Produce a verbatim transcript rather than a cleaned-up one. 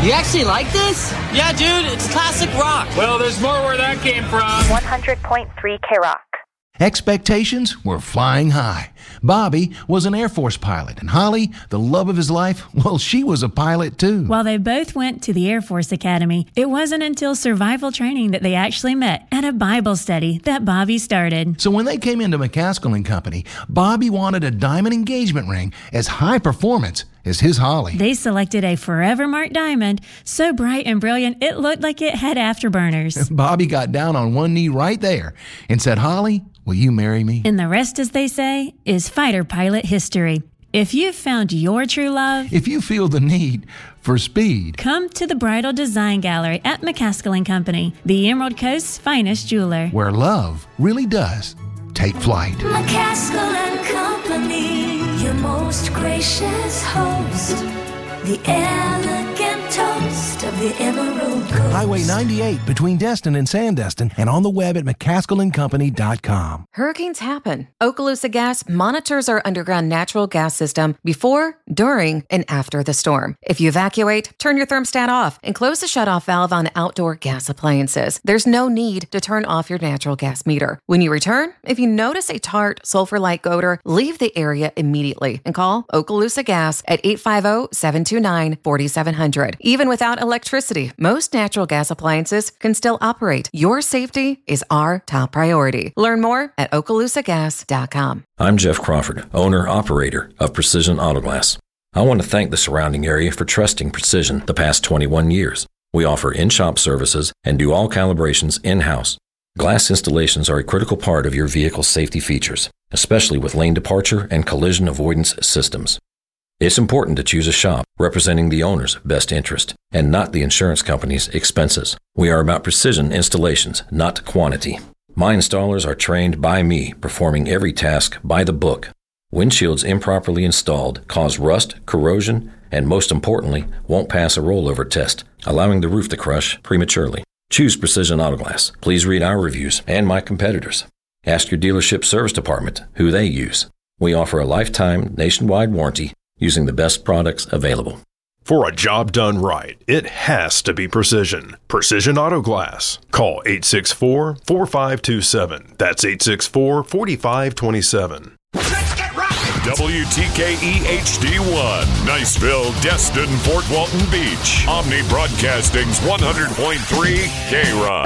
You actually like this? Yeah, dude, it's classic rock. Well, there's more where that came from. one hundred point three K-Rock. Expectations were flying high. Bobby was an Air Force pilot, and Holly, the love of his life, well, she was a pilot too. While they both went to the Air Force Academy, it wasn't until survival training that they actually met at a Bible study that Bobby started. So when they came into McCaskill and Company, Bobby wanted a diamond engagement ring as high performance as his Holly. They selected a Forever Mark diamond, so bright and brilliant it looked like it had afterburners. Bobby got down on one knee right there and said, "Holly, will you marry me?" And the rest, as they say, is fighter pilot history. If you've found your true love, if you feel the need for speed, come to the Bridal Design Gallery at McCaskill and Company, the Emerald Coast's finest jeweler, where love really does take flight. McCaskill and Company, your most gracious host, the elegant toast of the Emerald Coast. Highway ninety-eight between Destin and Sandestin, and on the web at mccaskill and company dot com. Hurricanes happen. Okaloosa Gas monitors our underground natural gas system before, during, and after the storm. If you evacuate, turn your thermostat off and close the shutoff valve on outdoor gas appliances. There's no need to turn off your natural gas meter. When you return, if you notice a tart, sulfur-like odor, leave the area immediately and call Okaloosa Gas at eight five zero, seven two nine, four seven zero zero. Even without electricity, most natural gas appliances can still operate. Your safety is our top priority. Learn more at okaloosa gas dot com. I'm Jeff Crawford, owner-operator of Precision Auto Glass. I want to thank the surrounding area for trusting Precision the past twenty-one years. We offer in-shop services and do all calibrations in-house. Glass installations are a critical part of your vehicle's safety features, especially with lane departure and collision avoidance systems. It's important to choose a shop representing the owner's best interest and not the insurance company's expenses. We are about precision installations, not quantity. My installers are trained by me, performing every task by the book. Windshields improperly installed cause rust, corrosion, and most importantly, won't pass a rollover test, allowing the roof to crush prematurely. Choose Precision Auto Glass. Please read our reviews and my competitors. Ask your dealership service department who they use. We offer a lifetime nationwide warranty using the best products available. For a job done right, it has to be Precision. Precision Auto Glass. Call eight six four, four five two seven. That's eight six four, four five two seven. W T K E H D one, Niceville, Destin, Fort Walton Beach. Omni Broadcasting's one hundred point three K-Rock.